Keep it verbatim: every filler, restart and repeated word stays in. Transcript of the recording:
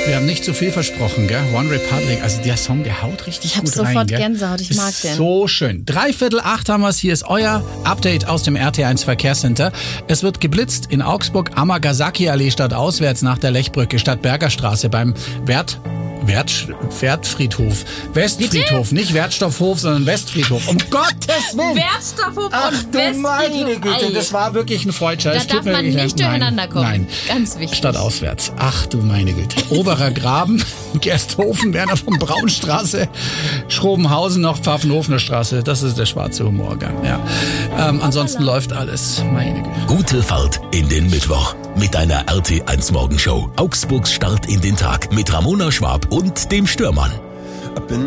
Wir haben nicht zu viel versprochen, gell? One Republic, also der Song, der haut richtig Ich hab gut rein. sofort gell? Gänsehaut, ich mag ist den. So schön. Dreiviertel acht haben wir es. Hier ist euer Update aus dem R T eins Verkehrscenter. Es wird geblitzt in Augsburg, Amagasaki-Allee stadtauswärts nach der Lechbrücke, Stadtbergerstraße beim Wert... Wert, Wertfriedhof. Westfriedhof, nicht Wertstoffhof, sondern Westfriedhof. Um Gottes Willen! Wertstoffhof Ach und du Westfriedhof. meine Güte, Ei. das war wirklich ein Freudscher. Da Es darf tut mir man wirklich nicht leid. durcheinander Nein, kommen. Nein. Ganz wichtig. Stadtauswärts. Ach du meine Güte. Oberer Graben, Gersthofen, Werner von Braunstraße, Schrobenhausen noch, Pfaffenhofener Straße. Das ist der schwarze Humorgang. Ja. Ähm, ansonsten läuft alles. Meine Güte. Gute Fahrt in den Mittwoch mit einer R T eins Morgenshow. Augsburgs Start in den Tag mit Ramona Schwab und dem Stürmann.